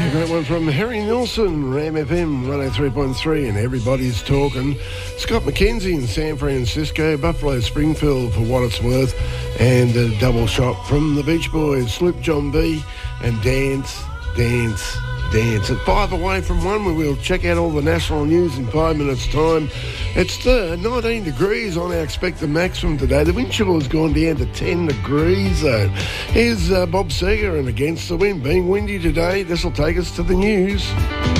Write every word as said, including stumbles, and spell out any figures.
A great one from Harry Nilsson, Ram F M one oh three point three, and everybody's talking. Scott McKenzie in San Francisco, Buffalo Springfield for what it's worth, and a double shot from the Beach Boys, Sloop John B, and Dance, Dance, Dance. At five away from one, we will check out all the national news in five minutes' time. It's uh, nineteen degrees on our expected maximum today. The wind chill has gone down to ten degrees, though. Here's uh, Bob Seger and Against the Wind. Being windy today, this will take us to the news.